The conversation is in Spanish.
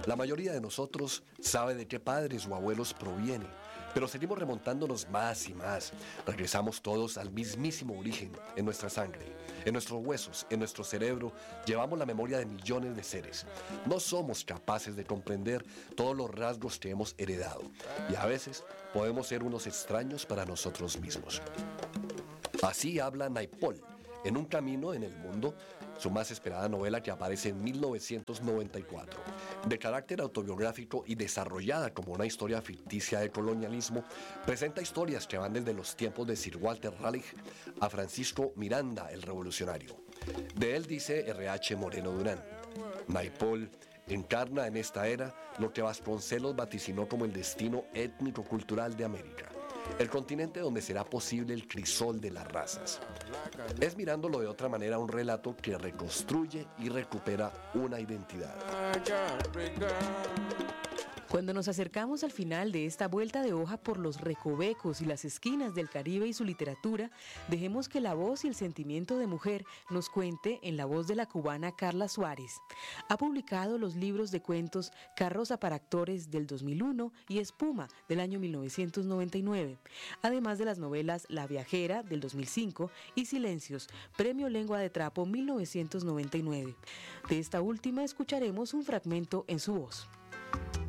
La mayoría de nosotros sabe de qué padres o abuelos proviene, pero seguimos remontándonos más y más. Regresamos todos al mismísimo origen, en nuestra sangre, en nuestros huesos, en nuestro cerebro. Llevamos la memoria de millones de seres. No somos capaces de comprender todos los rasgos que hemos heredado, y a veces podemos ser unos extraños para nosotros mismos. Así habla Naipaul, en Un camino en el mundo, su más esperada novela que aparece en 1994. De carácter autobiográfico y desarrollada como una historia ficticia de colonialismo, presenta historias que van desde los tiempos de Sir Walter Raleigh a Francisco Miranda, el revolucionario. De él dice R.H. Moreno Durán: Naipaul encarna en esta era lo que Vasconcelos vaticinó como el destino étnico-cultural de América, el continente donde será posible el crisol de las razas. Es, mirándolo de otra manera, un relato que reconstruye y recupera una identidad. Cuando nos acercamos al final de esta vuelta de hoja por los recovecos y las esquinas del Caribe y su literatura, dejemos que la voz y el sentimiento de mujer nos cuente en la voz de la cubana Carla Suárez. Ha publicado los libros de cuentos Carroza para Actores del 2001 y Espuma del año 1999, además de las novelas La Viajera del 2005 y Silencios, Premio Lengua de Trapo 1999. De esta última escucharemos un fragmento en su voz.